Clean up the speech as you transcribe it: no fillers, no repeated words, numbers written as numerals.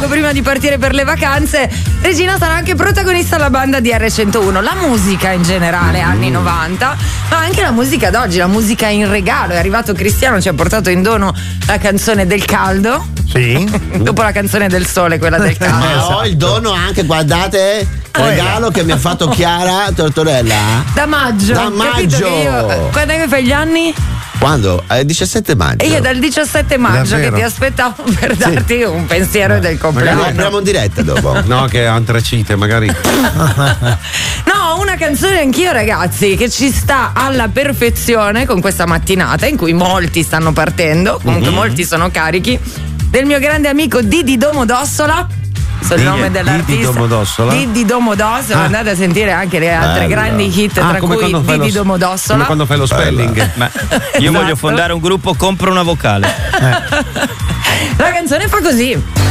poco prima di partire per le vacanze, Regina sarà anche protagonista alla banda di R101. La musica in generale, anni 90, ma anche la musica d'oggi, la musica in regalo. È arrivato Cristiano, ci ha portato in dono la canzone del caldo. Sì. Dopo la canzone del sole, quella del caldo. Ma ho il dono anche, guardate, regalo che mi ha fatto Chiara Tortorella. Da maggio. Da maggio. Quando è che fai gli anni? Quando? 17 maggio. E io dal 17 maggio Davvero? che ti aspettavo per darti un pensiero del Lo compleanno. apriamo in diretta dopo. No, che antracite, magari. No, una canzone anch'io, ragazzi, che ci sta alla perfezione con questa mattinata in cui molti stanno partendo, comunque molti sono carichi, del mio grande amico Didi Domodossola. Il nome dell'artista Didi Domodossola? Didi Domodossola. Andate a sentire anche le altre grandi hit, tra come cui quando fai Didi lo- Domodossola. Come quando fai lo spelling. Ma io voglio fondare un gruppo, compro una vocale. La canzone fa così.